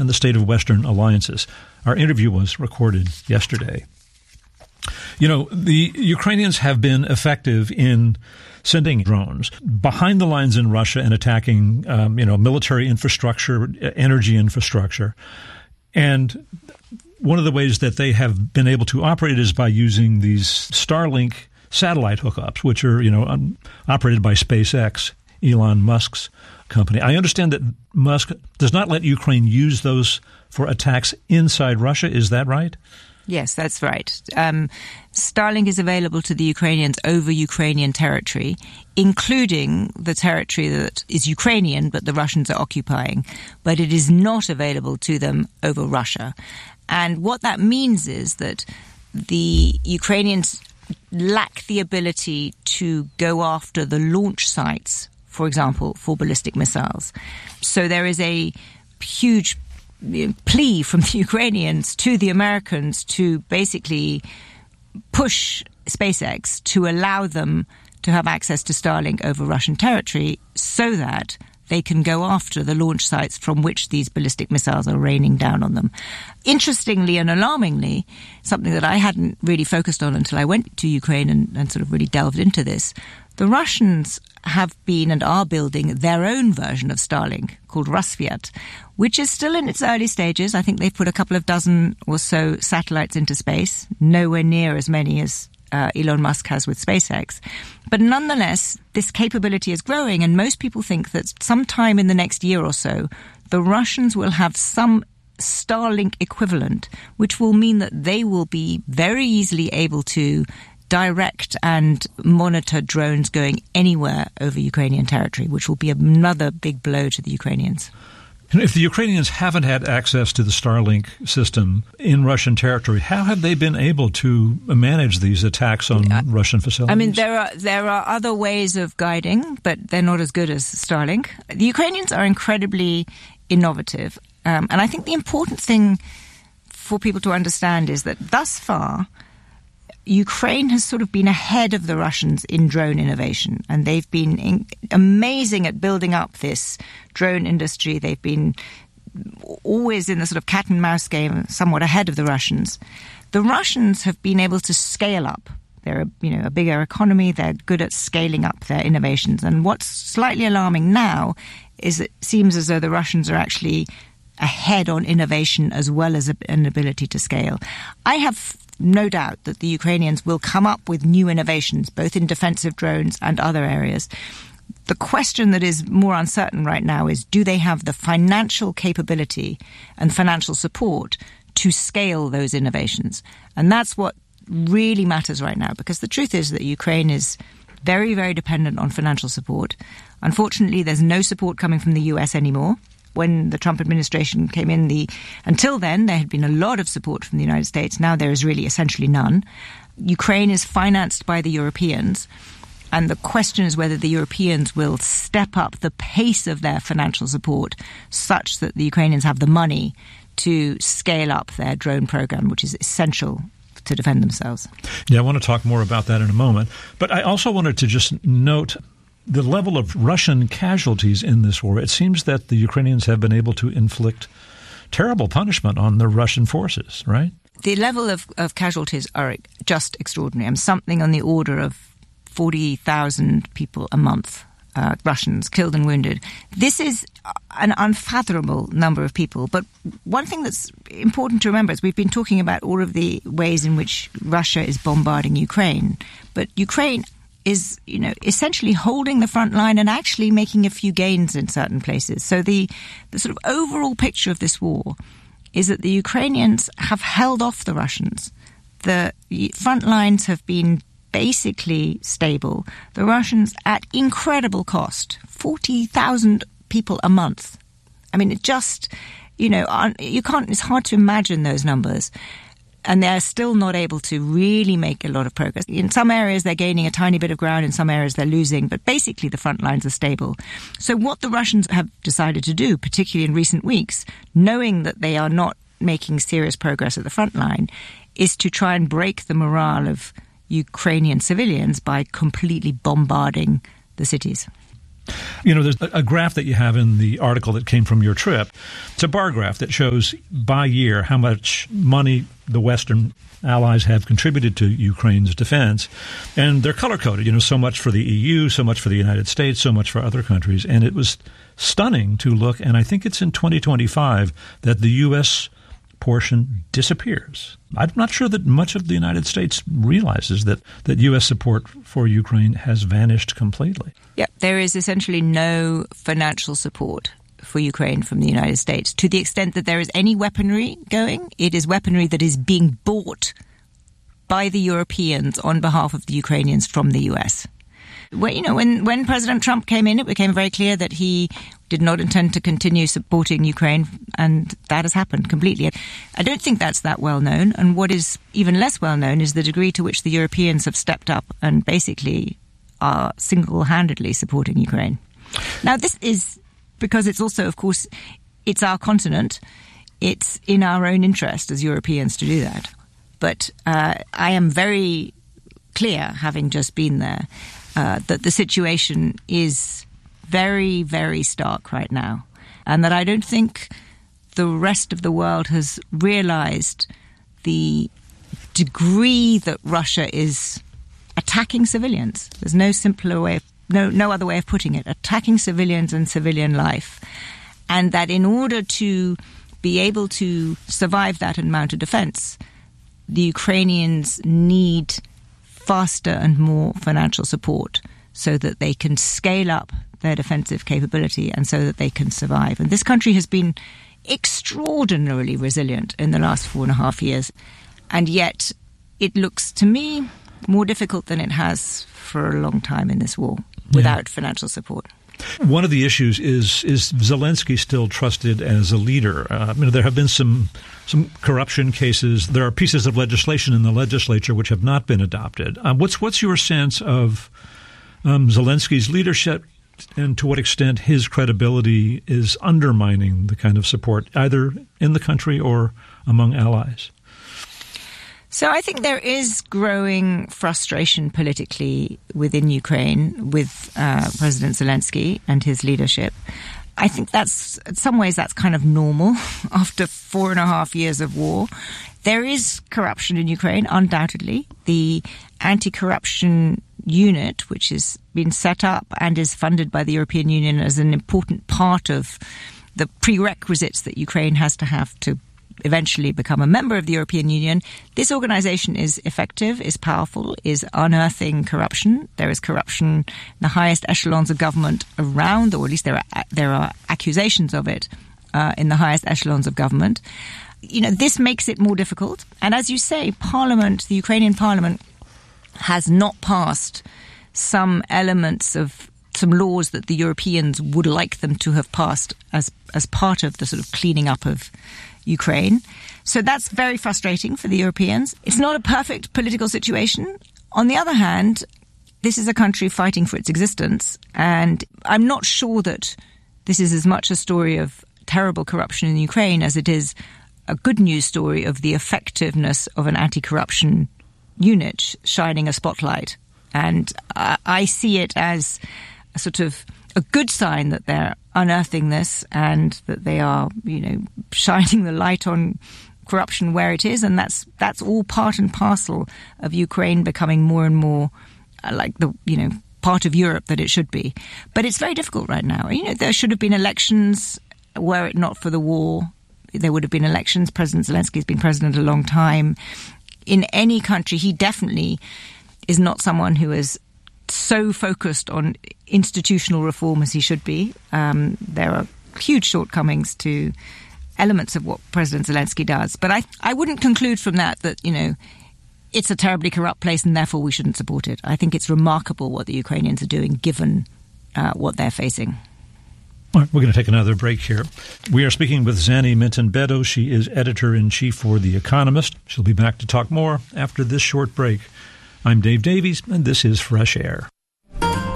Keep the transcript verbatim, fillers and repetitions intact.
and the state of Western alliances. Our interview was recorded yesterday. You know, the Ukrainians have been effective in sending drones behind the lines in Russia and attacking, um, you know, military infrastructure, energy infrastructure. And one of the ways that they have been able to operate is by using these Starlink satellite hookups, which are, you know, um, operated by SpaceX, Elon Musk's company. I understand that Musk does not let Ukraine use those for attacks inside Russia. Is that right? Yes, that's right. Um, Starlink is available to the Ukrainians over Ukrainian territory, including the territory that is Ukrainian but the Russians are occupying. But it is not available to them over Russia. And what that means is that the Ukrainians lack the ability to go after the launch sites, for example, for ballistic missiles. So there is a huge plea from the Ukrainians to the Americans to basically push SpaceX to allow them to have access to Starlink over Russian territory so that they can go after the launch sites from which these ballistic missiles are raining down on them. Interestingly and alarmingly, something that I hadn't really focused on until I went to Ukraine and, and sort of really delved into this, the Russians have been and are building their own version of Starlink called Rassvet, which is still in its early stages. I think they've put a couple of dozen or so satellites into space, nowhere near as many as uh, Elon Musk has with SpaceX. But nonetheless, this capability is growing, and most people think that sometime in the next year or so, the Russians will have some Starlink equivalent, which will mean that they will be very easily able to direct and monitor drones going anywhere over Ukrainian territory, which will be another big blow to the Ukrainians. And if the Ukrainians haven't had access to the Starlink system in Russian territory, how have they been able to manage these attacks on uh, Russian facilities? I mean, there are there are other ways of guiding, but they're not as good as Starlink. The Ukrainians are incredibly innovative. Um, and I think the important thing for people to understand is that thus far, Ukraine has sort of been ahead of the Russians in drone innovation, and they've been in- amazing at building up this drone industry. They've been always in the sort of cat and mouse game, somewhat ahead of the Russians. The Russians have been able to scale up. They're a, you know, a bigger economy. They're good at scaling up their innovations. And what's slightly alarming now is it seems as though the Russians are actually ahead on innovation as well as a, an ability to scale. I have no doubt that the Ukrainians will come up with new innovations, both in defensive drones and other areas. The question that is more uncertain right now is, do they have the financial capability and financial support to scale those innovations? And that's what really matters right now, because the truth is that Ukraine is very, very dependent on financial support. Unfortunately, there's no support coming from the U S anymore. When the Trump administration came in, the until then, there had been a lot of support from the United States. Now there is really essentially none. Ukraine is financed by the Europeans, and the question is whether the Europeans will step up the pace of their financial support such that the Ukrainians have the money to scale up their drone program, which is essential to defend themselves. Yeah, I want to talk more about that in a moment. But I also wanted to just note the level of Russian casualties in this war. It seems that the Ukrainians have been able to inflict terrible punishment on the Russian forces, right? The level of, of casualties are just extraordinary. I'm something on the order of forty thousand people a month, uh, Russians killed and wounded. This is an unfathomable number of people. But one thing that's important to remember is we've been talking about all of the ways in which Russia is bombarding Ukraine. But Ukraine is, you know, essentially holding the front line and actually making a few gains in certain places. So the, the sort of overall picture of this war is that the Ukrainians have held off the Russians. The front lines have been basically stable. The Russians, at incredible cost, forty thousand people a month. I mean, it just, you know, you can't, it's hard to imagine those numbers. And they're still not able to really make a lot of progress. In some areas, they're gaining a tiny bit of ground. In some areas, they're losing. But basically, the front lines are stable. So what the Russians have decided to do, particularly in recent weeks, knowing that they are not making serious progress at the front line, is to try and break the morale of Ukrainian civilians by completely bombarding the cities. You know, there's a graph that you have in the article that came from your trip. It's a bar graph that shows by year how much money the Western allies have contributed to Ukraine's defense. And they're color-coded, you know, so much for the E U, so much for the United States, so much for other countries. And it was stunning to look, and I think it's in twenty twenty-five that the U S portion disappears. I'm not sure that much of the United States realizes that, that U S support for Ukraine has vanished completely. Yeah, there is essentially no financial support for Ukraine from the United States. To the extent that there is any weaponry going, it is weaponry that is being bought by the Europeans on behalf of the Ukrainians from the U S. Well, you know, when, when President Trump came in, it became very clear that he did not intend to continue supporting Ukraine, and that has happened completely. I don't think that's that well known, and what is even less well known is the degree to which the Europeans have stepped up and basically are single-handedly supporting Ukraine. Now, this is because it's also, of course, it's our continent. It's in our own interest as Europeans to do that. But uh, I am very clear, having just been there, uh, that the situation is very, very stark right now, and that I don't think the rest of the world has realized the degree that Russia is attacking civilians. There's no simpler way, of, no, no other way of putting it, attacking civilians and civilian life. And that in order to be able to survive that and mount a defense, the Ukrainians need faster and more financial support so that they can scale up their defensive capability and so that they can survive. And this country has been extraordinarily resilient in the last four and a half years. And yet it looks to me more difficult than it has for a long time in this war without yeah. financial support. One of the issues is is Zelensky still trusted as a leader? Uh, I mean, there have been some some corruption cases. There are pieces of legislation in the legislature which have not been adopted. Uh, what's what's your sense of um, Zelensky's leadership, and to what extent his credibility is undermining the kind of support either in the country or among allies? So I think there is growing frustration politically within Ukraine with uh, President Zelensky and his leadership. I think that's, in some ways, that's kind of normal after four and a half years of war. There is corruption in Ukraine, undoubtedly. The anti-corruption unit, which has been set up and is funded by the European Union as an important part of the prerequisites that Ukraine has to have to eventually become a member of the European Union. This organization is effective, is powerful, is unearthing corruption. There is corruption in the highest echelons of government around, or at least there are there are accusations of it uh, in the highest echelons of government. You know, this makes it more difficult. And as you say, Parliament, the Ukrainian Parliament, has not passed some elements of some laws that the Europeans would like them to have passed as as part of the sort of cleaning up of Ukraine. So that's very frustrating for the Europeans. It's not a perfect political situation. On the other hand, this is a country fighting for its existence, and I'm not sure that this is as much a story of terrible corruption in Ukraine as it is a good news story of the effectiveness of an anti-corruption unit shining a spotlight. And I, I see it as a sort of a good sign that they're unearthing this and that they are, you know, shining the light on corruption where it is. And that's that's all part and parcel of Ukraine becoming more and more like the, you know, part of Europe that it should be. But it's very difficult right now. You know, there should have been elections. Were it not for the war, there would have been elections. President Zelensky has been president a long time. In any country, he definitely is not someone who is so focused on institutional reform as he should be. Um, there are huge shortcomings to elements of what President Zelensky does. But I, I wouldn't conclude from that that, you know, it's a terribly corrupt place and therefore we shouldn't support it. I think it's remarkable what the Ukrainians are doing given uh, what they're facing. All right, we're going to take another break here. We are speaking with Zanny Minton-Bedo. She is editor-in-chief for The Economist. She'll be back to talk more after this short break. I'm Dave Davies, and this is Fresh Air.